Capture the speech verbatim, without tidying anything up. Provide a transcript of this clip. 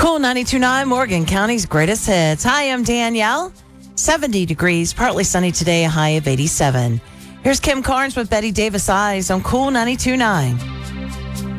Cool ninety-two point nine, Morgan County's greatest hits. Hi, I'm Danielle. seventy degrees, partly sunny today, a high of eighty-seven. Here's Kim Carnes with Betty Davis Eyes on Cool ninety-two point nine.